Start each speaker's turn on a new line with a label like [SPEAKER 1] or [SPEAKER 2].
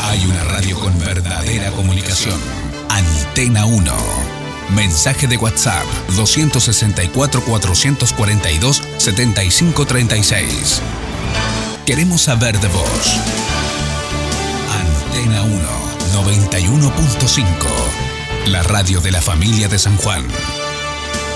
[SPEAKER 1] Hay una radio con verdadera comunicación. Antena 1. Mensaje de WhatsApp 264-442-7536. Queremos saber de vos. Antena 1 91.5. La radio de la familia de San Juan.